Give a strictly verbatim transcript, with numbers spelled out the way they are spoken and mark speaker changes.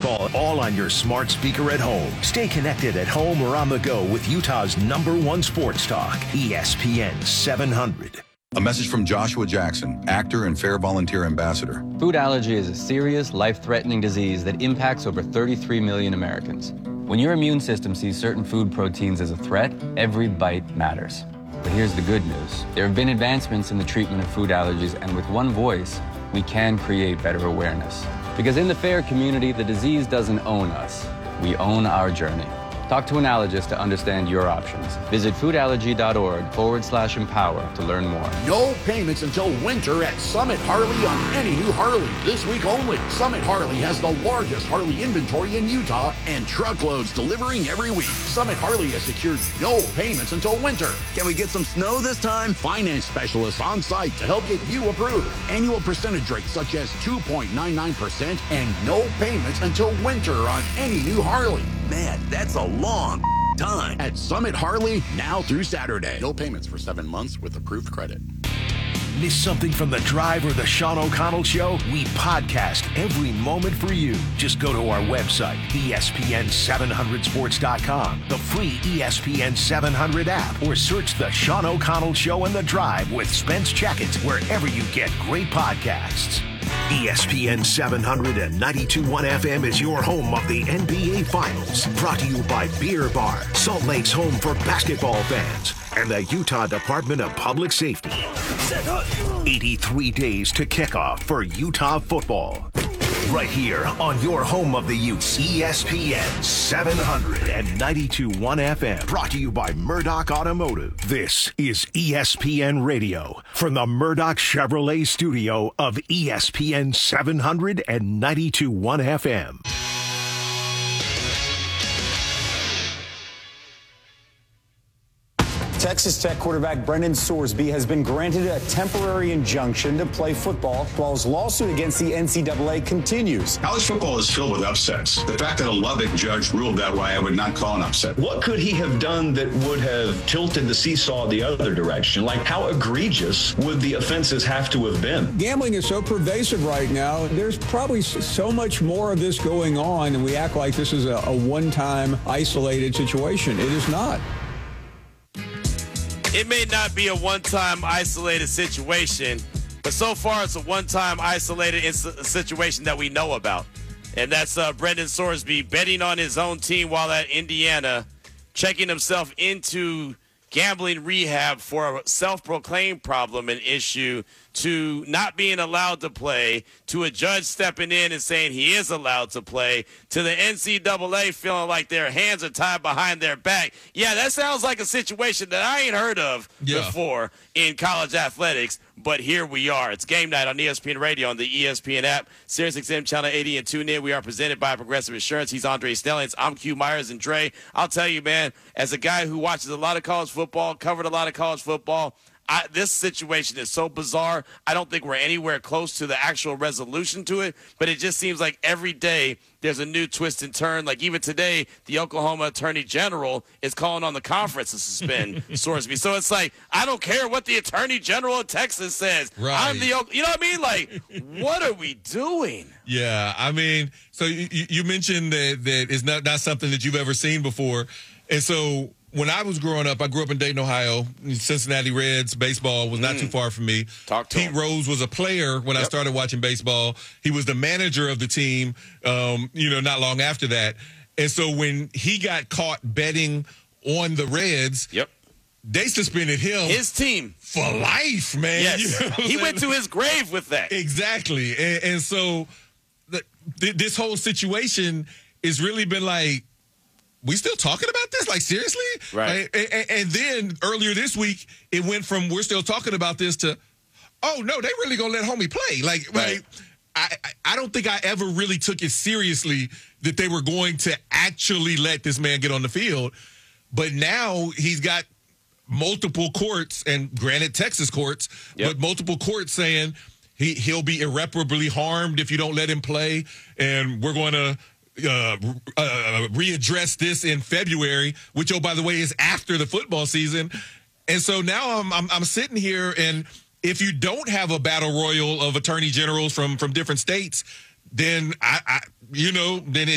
Speaker 1: football, all on your smart speaker at home. Stay connected at home or on the go with Utah's number one sports talk, E S P N seven hundred.
Speaker 2: A message from Joshua Jackson, actor and Fair Volunteer Ambassador.
Speaker 3: Food allergy is a serious, life-threatening disease that impacts over thirty-three million Americans. When your immune system sees certain food proteins as a threat, every bite matters. But here's the good news. There have been advancements in the treatment of food allergies, and with one voice, we can create better awareness. Because in the FAIR community, the disease doesn't own us. We own our journey. Talk to an allergist to understand your options. Visit foodallergy.org forward slash empower to learn more.
Speaker 4: No payments until winter at Summit Harley on any new Harley. This week only. Summit Harley has the largest Harley inventory in Utah and truckloads delivering every week. Summit Harley has secured no payments until winter. Can we get some snow this time? Finance specialists on site to help get you approved. Annual percentage rates such as two point nine nine percent and no payments until winter on any new Harley. Man, that's a long time. At Summit Harley, now through Saturday. No payments for seven months with approved credit.
Speaker 1: Miss something from The Drive or The Sean O'Connell Show? We podcast every moment for you. Just go to our website, E S P N seven hundred sports dot com, the free E S P N seven hundred app, or search The Sean O'Connell Show and The Drive with Spence Checkett wherever you get great podcasts. E S P N seven hundred and ninety-two point one F M is your home of the N B A Finals. Brought to you by Beer Bar, Salt Lake's home for basketball fans, and the Utah Department of Public Safety. eighty-three days to kickoff for Utah football. Right here on your home of the Utes, E S P N seven hundred and ninety-two point one F M. Brought to you by Murdoch Automotive. This is E S P N Radio from the Murdoch Chevrolet studio of E S P N seven hundred and ninety-two point one F M.
Speaker 5: Texas Tech quarterback Brendan Sorsby has been granted a temporary injunction to play football while his lawsuit against the N C double A continues.
Speaker 6: College football is filled with upsets. The fact that a Lubbock judge ruled that way, I would not call an upset.
Speaker 7: What could he have done that would have tilted the seesaw the other direction? Like, how egregious would the offenses have to have been?
Speaker 8: Gambling is so pervasive right now. There's probably so much more of this going on, and we act like this is a, a one-time isolated situation. It is not.
Speaker 9: It may not be a one-time isolated situation, but so far it's a one-time isolated ins- situation that we know about. And that's uh, Brendan Sorsby betting on his own team while at Indiana, checking himself into gambling rehab for a self-proclaimed problem and issue, to not being allowed to play, to a judge stepping in and saying he is allowed to play, to the N C double A feeling like their hands are tied behind their back. Yeah, that sounds like a situation that I ain't heard of yeah. before in college athletics, but here we are. It's game night on E S P N Radio on the E S P N app, SiriusXM Channel eighty, and tune in. We are presented by Progressive Insurance. He's Andre Stellings. I'm Q Myers, and Dre, I'll tell you, man, as a guy who watches a lot of college football, covered a lot of college football, I, this situation is so bizarre. I don't think we're anywhere close to the actual resolution to it, but it just seems like every day there's a new twist and turn. Like even today, the Oklahoma Attorney General is calling on the conference to suspend Sorsby. So it's like, I don't care what the Attorney General of Texas says.
Speaker 10: Right.
Speaker 9: I'm the, you know what I mean? Like, what are we doing?
Speaker 10: Yeah, I mean, so you, you mentioned that, that it's not, not something that you've ever seen before. And so when I was growing up, I grew up in Dayton, Ohio. Cincinnati Reds baseball was not mm. too far from me.
Speaker 9: Talk to
Speaker 10: Pete
Speaker 9: him.
Speaker 10: Rose was a player when yep. I started watching baseball. He was the manager of the team, um, you know, not long after that. And so when he got caught betting on the Reds,
Speaker 9: yep.
Speaker 10: they suspended him.
Speaker 9: His team.
Speaker 10: For life, man.
Speaker 9: Yes.
Speaker 10: You know
Speaker 9: he went to his grave with that.
Speaker 10: Exactly. And, and so the, th- this whole situation has really been like, we still talking about this? Like, seriously?
Speaker 9: Right.
Speaker 10: And, and, and then earlier this week, it went from we're still talking about this to, oh, no, they really going to let homie play. Like,
Speaker 9: right.
Speaker 10: like I, I don't think I ever really took it seriously that they were going to actually let this man get on the field. But now he's got multiple courts, and granted Texas courts, yep. but multiple courts saying he, he'll be irreparably harmed if you don't let him play, and we're going to Uh, uh, readdress this in February, which, oh, by the way, is after the football season. And so now I'm, I'm I'm sitting here, and if you don't have a battle royal of attorney generals from from different states, then I, I you know, then it